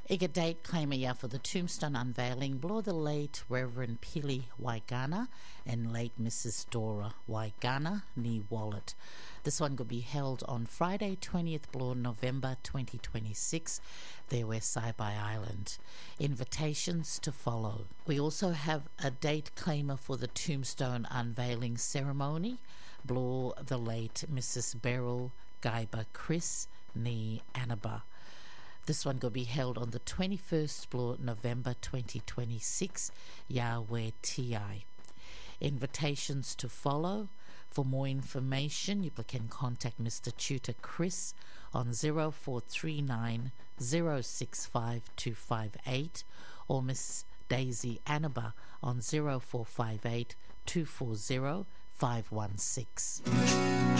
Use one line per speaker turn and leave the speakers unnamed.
Iga date claim ya for the tombstone unveiling blow the late Reverend Pili Waigana and late Mrs. Dora Waigana ni Wallet. This one could be held on Friday 20th blow November 2026 there where Saibai Island. Invitations to follow. We also have a date claimer for the tombstone unveiling ceremony blow the late Mrs. Beryl Gaiba Chris ni Annaba. This one could be held on the 21st blow November 2026 Yahweh TI. Invitations to follow. For more information, you can contact Mr. Tutor Chris on 0439 065 258 or Miss Daisy Annaba on 0458 240 516.